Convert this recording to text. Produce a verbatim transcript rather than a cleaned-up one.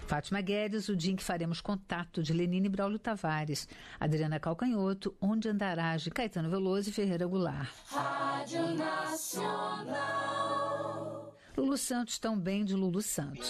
Fátima Guedes, o dia em que faremos contato, de Lenine Braulio Tavares. Adriana Calcanhoto, Onde Andarás, de Caetano Veloso e Ferreira Goulart. Rádio Nacional. Lulu Santos, Tão Bem, de Lulu Santos.